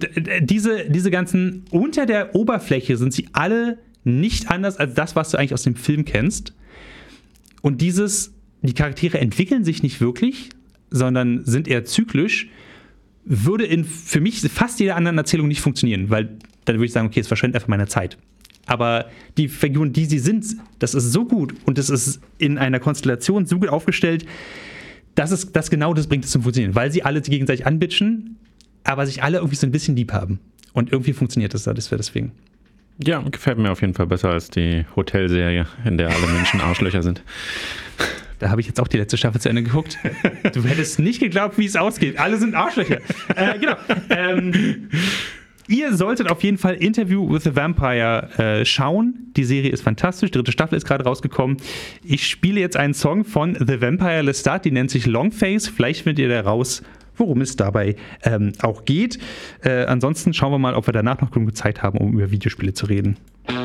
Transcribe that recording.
Und diese ganzen, unter der Oberfläche sind sie alle nicht anders als das, was du eigentlich aus dem Film kennst. Und die Charaktere entwickeln sich nicht wirklich, sondern sind eher zyklisch, würde für mich fast jeder anderen Erzählung nicht funktionieren, weil dann würde ich sagen, okay, es verschwendet einfach meine Zeit. Aber die Figuren, die sie sind, das ist so gut und das ist in einer Konstellation so gut aufgestellt, dass genau das bringt es zum Funktionieren, weil sie alle gegenseitig anbitschen, aber sich alle irgendwie so ein bisschen lieb haben. Und irgendwie funktioniert das deswegen. Ja, gefällt mir auf jeden Fall besser als die Hotelserie, in der alle Menschen Arschlöcher sind. Da habe ich jetzt auch die letzte Staffel zu Ende geguckt. Du hättest nicht geglaubt, wie es ausgeht. Alle sind Arschlöcher. Genau. Ihr solltet auf jeden Fall Interview with the Vampire schauen. Die Serie ist fantastisch. Die 3. Staffel ist gerade rausgekommen. Ich spiele jetzt einen Song von The Vampire Lestat, die nennt sich Longface. Vielleicht findet ihr da raus, worum es dabei auch geht. Ansonsten schauen wir mal, ob wir danach noch genug Zeit haben, um über Videospiele zu reden.